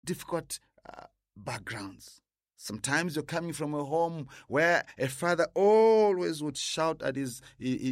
difficult backgrounds. Sometimes you're coming from a home where a father always would shout at his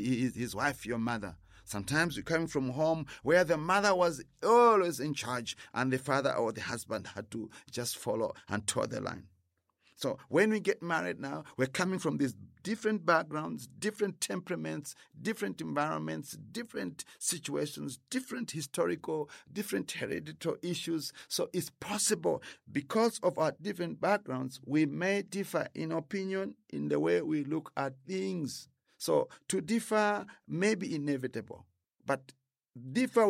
wife, your mother. Sometimes you're coming from home where the mother was always in charge and the father or the husband had to just follow and toe the line. So when we get married now, we're coming from these different backgrounds, different temperaments, different environments, different situations, different historical, different hereditary issues. So it's possible because of our different backgrounds, we may differ in opinion in the way we look at things. So to differ may be inevitable, but differ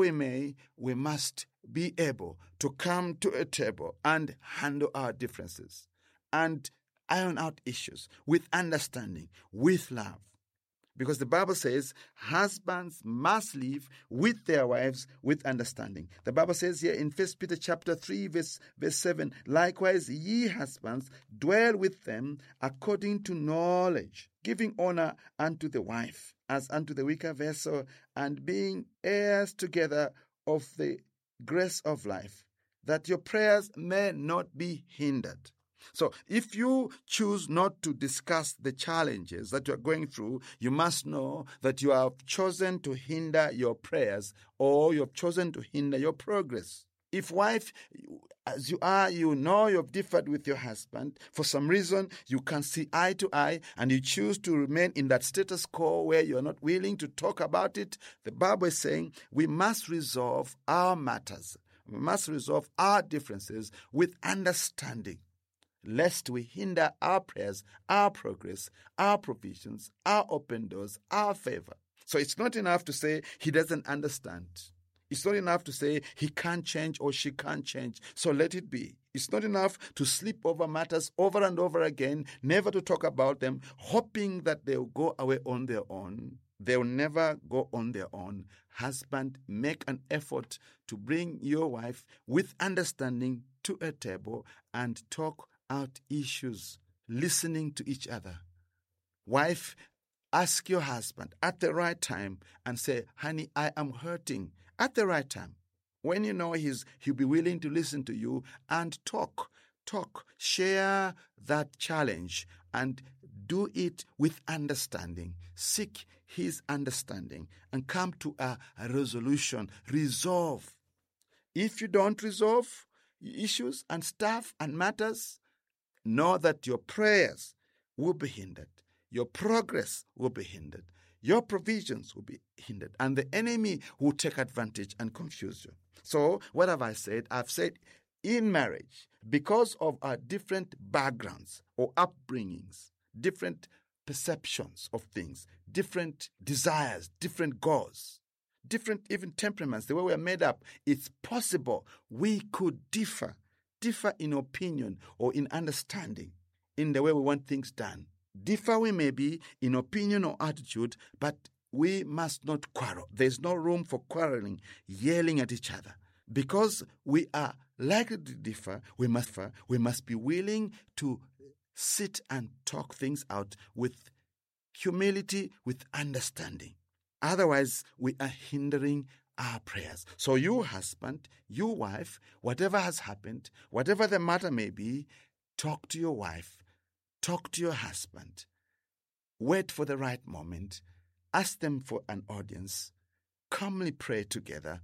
we must be able to come to a table and handle our differences and iron out issues with understanding, with love. Because the Bible says husbands must live with their wives with understanding. The Bible says here in 1 Peter chapter 3, verse 7, likewise ye husbands dwell with them according to knowledge, giving honor unto the wife as unto the weaker vessel, and being heirs together of the grace of life, that your prayers may not be hindered. So if you choose not to discuss the challenges that you are going through, you must know that you have chosen to hinder your prayers or you have chosen to hinder your progress. If wife, as you are, you know you've differed with your husband, for some reason you can see eye to eye and you choose to remain in that status quo where you're not willing to talk about it, the Bible is saying we must resolve our matters. We must resolve our differences with understanding, lest we hinder our prayers, our progress, our provisions, our open doors, our favor. So it's not enough to say he doesn't understand. It's not enough to say he can't change or she can't change, so let it be. It's not enough to sleep over matters over and over again, never to talk about them, hoping that they'll go away on their own. They'll never go on their own. Husband, make an effort to bring your wife with understanding to a table and talk out issues, listening to each other. Wife, ask your husband at the right time and say, honey, I am hurting, at the right time. When you know he'll be willing to listen to you and talk, share that challenge and do it with understanding. Seek his understanding and come to a resolution. Resolve. If you don't resolve issues and stuff and matters, know that your prayers will be hindered. Your progress will be hindered. Your provisions will be hindered. And the enemy will take advantage and confuse you. So, what have I said? I've said in marriage, because of our different backgrounds or upbringings, different perceptions of things, different desires, different goals, different even temperaments, the way we're made up, it's possible we could differ in opinion or in understanding in the way we want things done. Differ we may be in opinion or attitude, but we must not quarrel. There's no room for quarreling, yelling at each other. Because we are likely to differ, we must be willing to sit and talk things out with humility, with understanding. Otherwise, we are hindering our prayers. So you husband, you wife, whatever has happened, whatever the matter may be, talk to your wife, talk to your husband. Wait for the right moment. Ask them for an audience. Calmly pray together.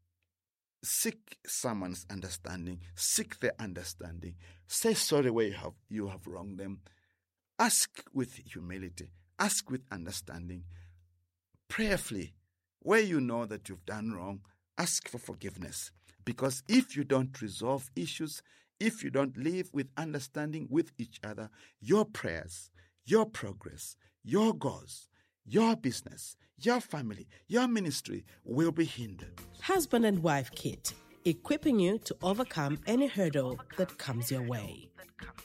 Seek someone's understanding. Seek their understanding. Say sorry where you have wronged them. Ask with humility. Ask with understanding. Prayerfully, where you know that you've done wrong, ask for forgiveness. Because if you don't resolve issues, if you don't live with understanding with each other, your prayers, your progress, your goals, your business, your family, your ministry will be hindered. Husband and Wife Kit, equipping you to overcome any hurdle that comes your way.